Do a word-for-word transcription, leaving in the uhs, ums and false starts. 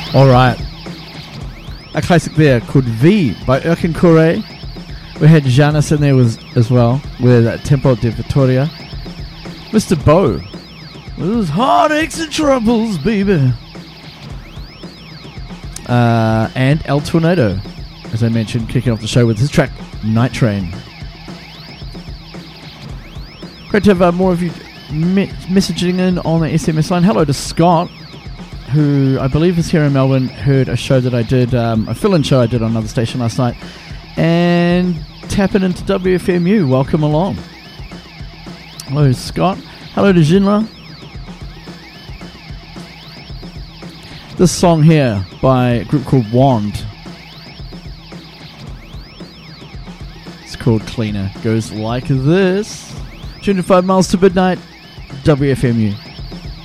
Alright. A classic there called V by Erkin Koray. We had Janis in there was, as well with uh, Tempo de Vitoria. Mister Bo with his heartaches and troubles, baby. Uh, and El Tornado, as I mentioned, kicking off the show with his track Night Train. Great to have uh, more of you me- messaging in on the S M S line. Hello to Scott, who I believe is here in Melbourne, heard a show that I did, um, a fill-in show I did on another station last night, and tapping into W F M U. Welcome along. Hello, Scott. Hello to Jinla. This song here by a group called Wand. It's called Cleaner. Goes like this. twenty-five miles to midnight, W F M U.